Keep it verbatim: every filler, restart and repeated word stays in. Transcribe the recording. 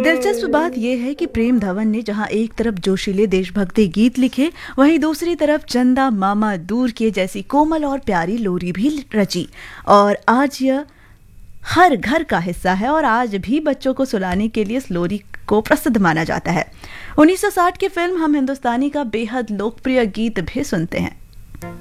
दिलचस्प बात यह है कि प्रेम धवन ने जहां एक तरफ जोशीले देशभक्ति गीत लिखे, वहीं दूसरी तरफ चंदा मामा दूर के जैसी कोमल और प्यारी लोरी भी रची। और आज यह हर घर का हिस्सा है और आज भी बच्चों को सुलाने के लिए इस लोरी को प्रसिद्ध माना जाता है। उन्नीस सौ साठ की फिल्म हम हिंदुस्तानी का बेहद लोकप्रिय गीत भी सुनते हैं।